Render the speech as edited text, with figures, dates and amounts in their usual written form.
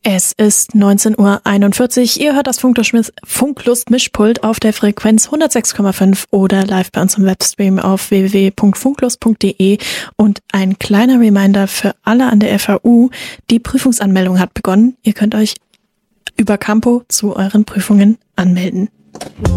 Es ist 19:41 Uhr. Ihr hört das Funklust-Mischpult auf der Frequenz 106,5 oder live bei uns im Webstream auf www.funklust.de. Und ein kleiner Reminder für alle an der FAU: Die Prüfungsanmeldung hat begonnen. Ihr könnt euch über Campo zu euren Prüfungen anmelden.